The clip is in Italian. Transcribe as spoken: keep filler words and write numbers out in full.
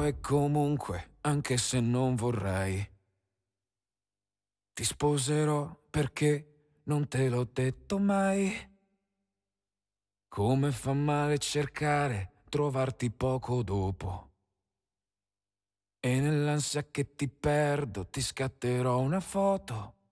e comunque, anche se non vorrei, ti sposerò perché non te l'ho detto mai. Come fa male cercare, trovarti poco dopo. E nell'ansia che ti perdo ti scatterò una foto